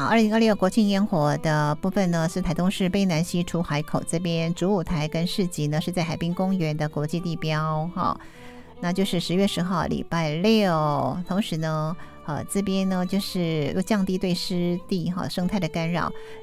好，2026国庆烟火的部分呢，是台东市卑南溪出海口这边主舞台跟市集呢是在海滨公园的国际地标哈，那就是10月10号礼拜六。同时呢，这边呢就是又降低对湿地哈生态的干扰，